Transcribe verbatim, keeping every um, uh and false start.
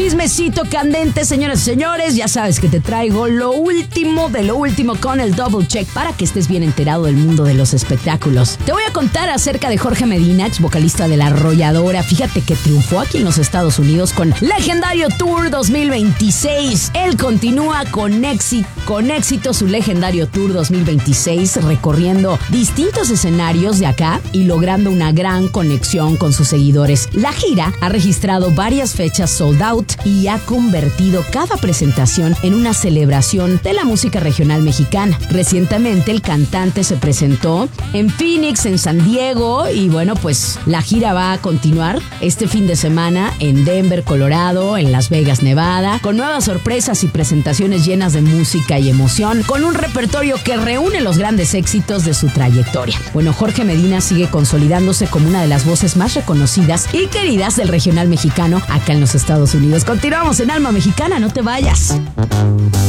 chismecito candente, señoras y señores. Ya sabes que te traigo lo último de lo último con el Double Check para que estés bien enterado del mundo de los espectáculos. Te voy a contar acerca de Jorge Medina, ex vocalista de La Arrolladora. Fíjate que triunfó aquí en los Estados Unidos con Legendario Tour dos mil veintiséis. Él continúa con éxito, con éxito su Legendario Tour dos mil veintiséis, recorriendo distintos escenarios de acá y logrando una gran conexión con sus seguidores. La gira ha registrado varias fechas sold out y ha convertido cada presentación en una celebración de la música regional mexicana. Recientemente el cantante se presentó en Phoenix, en San Diego, y bueno, pues la gira va a continuar este fin de semana en Denver, Colorado, en Las Vegas, Nevada, con nuevas sorpresas y presentaciones llenas de música y emoción, con un repertorio que reúne los grandes éxitos de su trayectoria. Bueno, Jorge Medina sigue consolidándose como una de las voces más reconocidas y queridas del regional mexicano acá en los Estados Unidos. Continuamos en Alma Mexicana, no te vayas.